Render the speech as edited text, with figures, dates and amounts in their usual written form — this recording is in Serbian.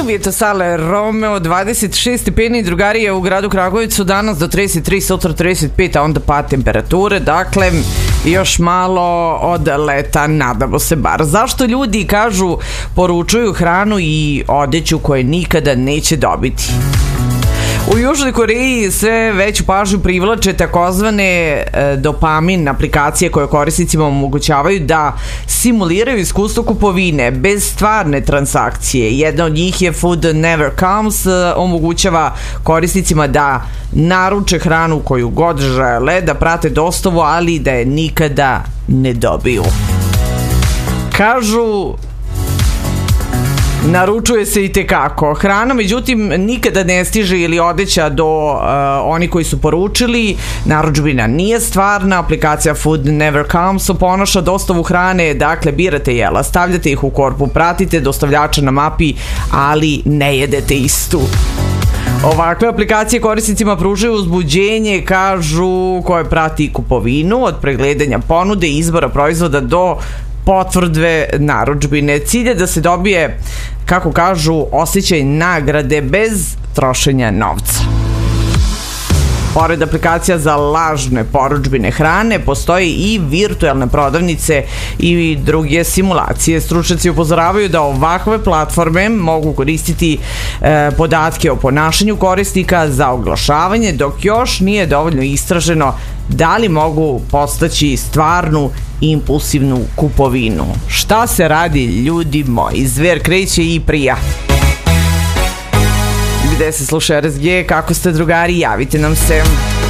Uvjeta sale Romeo 26 stepeni, drugarije u gradu Kragujevcu, danas do 33, sutra 35, a onda pad temperature, dakle još malo od leta, nadamo se bar. Zašto ljudi, kažu, poručuju hranu i odeću koje nikada neće dobiti? U Južnoj Koreji sve veću pažnju privlače takozvane dopamin aplikacije koje korisnicima omogućavaju da simuliraju iskustvo kupovine bez stvarne transakcije. Jedna od njih je Food Never Comes, omogućava korisnicima da naruče hranu koju god žele, da prate dostavu, ali da je nikada ne dobiju. Kažu, naručuje se i tekako. Hrana, međutim, nikada ne stiže ili odeća do oni koji su poručili. Narudžbina nije stvarna. Aplikacija Food Never Comes oponaša dostavu hrane. Dakle, birate jela, stavljate ih u korpu, pratite dostavljača na mapi, ali ne jedete istu. Ovakve aplikacije korisnicima pružaju uzbuđenje, kažu, koje prati kupovinu, od pregledanja ponude i izbora proizvoda do potvrde narudžbine. Cilj je da se dobije, kako kažu, osjećaj nagrade bez trošenja novca. Pored aplikacija za lažne porudžbine hrane, postoji i virtualne prodavnice i druge simulacije. Stručnjaci upozoravaju da ovakve platforme mogu koristiti podatke o ponašanju korisnika za oglašavanje, dok još nije dovoljno istraženo da li mogu postaći stvarnu impulsivnu kupovinu. Šta se radi, ljudi moji? Zver kreće i prija. Gde se sluša RSG, kako ste, drugari, javite nam se.